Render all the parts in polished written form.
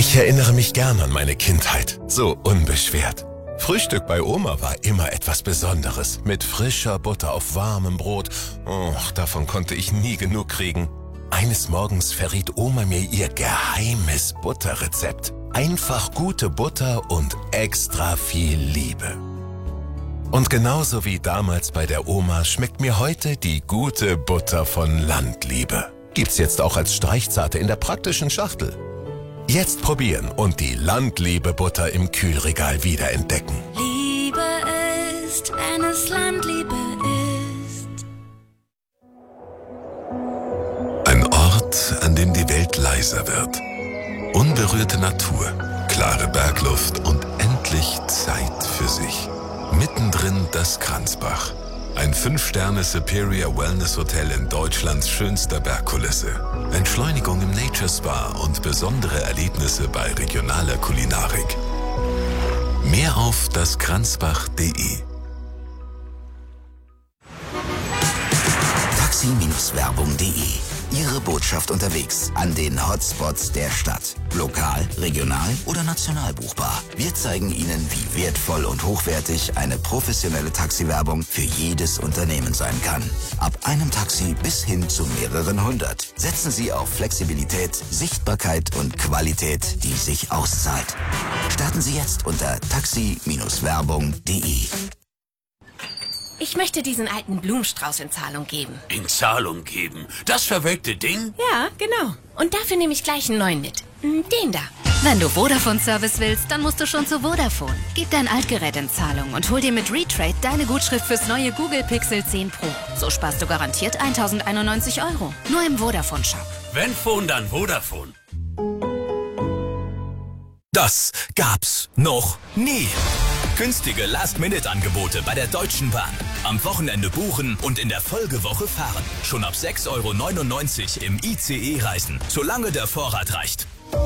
Ich erinnere mich gern an meine Kindheit, so unbeschwert. Frühstück bei Oma war immer etwas Besonderes, mit frischer Butter auf warmem Brot. Oh, davon konnte ich nie genug kriegen. Eines Morgens verriet Oma mir ihr geheimes Butterrezept. Einfach gute Butter und extra viel Liebe. Und genauso wie damals bei der Oma schmeckt mir heute die gute Butter von Landliebe. Gibt's jetzt auch als Streichzarte in der praktischen Schachtel. Jetzt probieren und die Landliebe-Butter im Kühlregal wiederentdecken. Liebe ist, wenn es Landliebe ist. Ein Ort, an dem die Welt leiser wird. Unberührte Natur, klare Bergluft und endlich Zeit für sich. Mittendrin das Kranzbach. Ein 5-Sterne Superior Wellness Hotel in Deutschlands schönster Bergkulisse. Entschleunigung im Nature Spa und besondere Erlebnisse bei regionaler Kulinarik. Mehr auf daskranzbach.de. Taxi-Werbung.de. Ihre Botschaft unterwegs an den Hotspots der Stadt. Lokal, regional oder national buchbar. Wir zeigen Ihnen, wie wertvoll und hochwertig eine professionelle Taxiwerbung für jedes Unternehmen sein kann. Ab einem Taxi bis hin zu mehreren 100. Setzen Sie auf Flexibilität, Sichtbarkeit und Qualität, die sich auszahlt. Starten Sie jetzt unter Taxi-Werbung.de. Ich möchte diesen alten Blumenstrauß in Zahlung geben. In Zahlung geben? Das verwelkte Ding? Ja, genau. Und dafür nehme ich gleich einen neuen mit. Den da. Wenn du Vodafone-Service willst, dann musst du schon zu Vodafone. Gib dein Altgerät in Zahlung und hol dir mit Retrade deine Gutschrift fürs neue Google Pixel 10 Pro. So sparst du garantiert 1.091 €. Nur im Vodafone-Shop. Wenn Phone, dann Vodafone. Das gab's noch nie. Günstige Last-Minute-Angebote bei der Deutschen Bahn. Am Wochenende buchen und in der Folgewoche fahren. Schon ab 6,99 € im ICE reisen, solange der Vorrat reicht.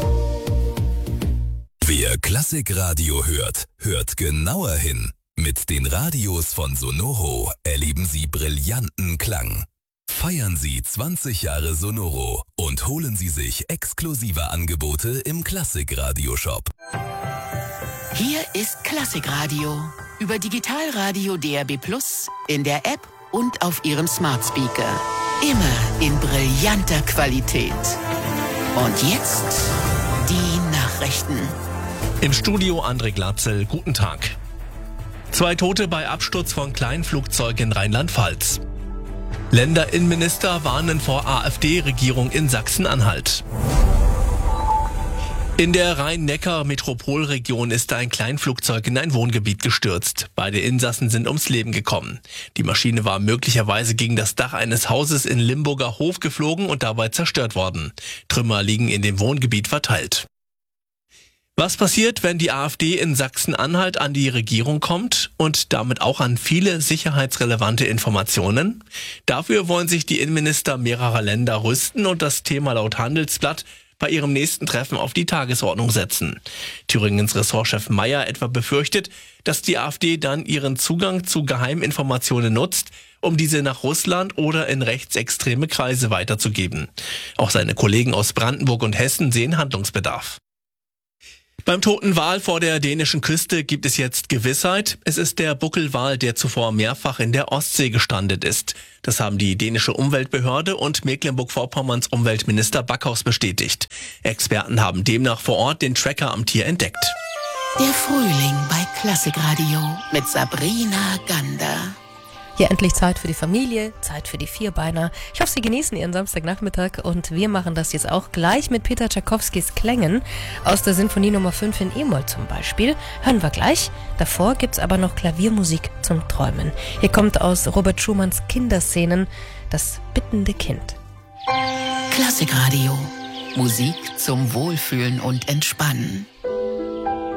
Wer Klassikradio hört, hört genauer hin. Mit den Radios von Sonoro erleben Sie brillanten Klang. Feiern Sie 20 Jahre Sonoro und holen Sie sich exklusive Angebote im Klassikradio-Shop. Hier ist Klassikradio über Digitalradio DAB+, in der App und auf Ihrem Smart Speaker. Immer in brillanter Qualität. Und jetzt die Nachrichten. Im Studio André Glatzel, guten Tag. 2 Tote bei Absturz von Kleinflugzeug in Rheinland-Pfalz. Länderinnenminister warnen vor AfD-Regierung in Sachsen-Anhalt. In der Rhein-Neckar-Metropolregion ist ein Kleinflugzeug in ein Wohngebiet gestürzt. Beide Insassen sind ums Leben gekommen. Die Maschine war möglicherweise gegen das Dach eines Hauses in Limburger Hof geflogen und dabei zerstört worden. Trümmer liegen in dem Wohngebiet verteilt. Was passiert, wenn die AfD in Sachsen-Anhalt an die Regierung kommt und damit auch an viele sicherheitsrelevante Informationen? Dafür wollen sich die Innenminister mehrerer Länder rüsten und das Thema laut Handelsblatt bei ihrem nächsten Treffen auf die Tagesordnung setzen. Thüringens Ressortchef Mayer etwa befürchtet, dass die AfD dann ihren Zugang zu Geheiminformationen nutzt, um diese nach Russland oder in rechtsextreme Kreise weiterzugeben. Auch seine Kollegen aus Brandenburg und Hessen sehen Handlungsbedarf. Beim toten Wal vor der dänischen Küste gibt es jetzt Gewissheit. Es ist der Buckelwal, der zuvor mehrfach in der Ostsee gestrandet ist. Das haben die dänische Umweltbehörde und Mecklenburg-Vorpommerns Umweltminister Backhaus bestätigt. Experten haben demnach vor Ort den Tracker am Tier entdeckt. Der Frühling bei Klassikradio mit Sabrina Gander. Hier endlich Zeit für die Familie, Zeit für die Vierbeiner. Ich hoffe, Sie genießen Ihren Samstagnachmittag und wir machen das jetzt auch gleich mit Peter Tschaikowskis Klängen aus der Sinfonie Nummer 5 in E-Moll zum Beispiel. Hören wir gleich. Davor gibt's aber noch Klaviermusik zum Träumen. Hier kommt aus Robert Schumanns Kinderszenen das bittende Kind. Klassikradio. Musik zum Wohlfühlen und Entspannen.